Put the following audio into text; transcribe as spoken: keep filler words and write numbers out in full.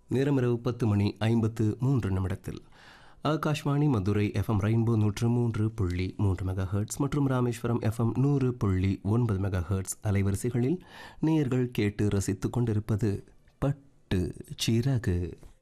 நேரம் இரவு பத்து மணி ஐம்பத்து மூன்று நிமிடத்தில் ஆகாஷ்வாணி மதுரை எஃப்எம் ரெயின்போ நூற்று மூன்று புள்ளி மூன்று மெகா ஹெர்ட்ஸ் மற்றும் ராமேஸ்வரம் எஃப்எம் நூறு புள்ளி ஒன்பது மெகா ஹெர்ட்ஸ் அலைவரிசைகளில் நேயர்கள் கேட்டு ரசித்துக் கொண்டிருப்பது பட்டு சிறகு.